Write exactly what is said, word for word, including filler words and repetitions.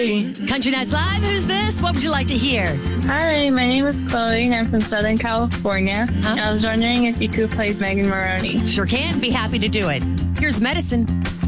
Country Nights Live, who's this? What would you like to hear? Hi, my name is Chloe, and I'm from Southern California. Huh? I was wondering if you could play Megan Maroney. Sure can. Be happy to do it. Here's Medicine.